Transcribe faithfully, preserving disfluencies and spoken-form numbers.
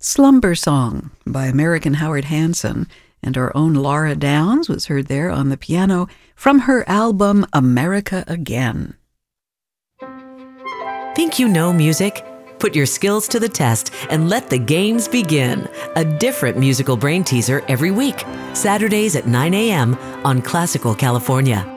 Slumber Song by American Howard Hanson, and our own Laura Downs was heard there on the piano from her album America Again. Think you know music? Put your skills to the test and let the games begin. A different musical brain teaser every week, Saturdays at nine a.m. on Classical California.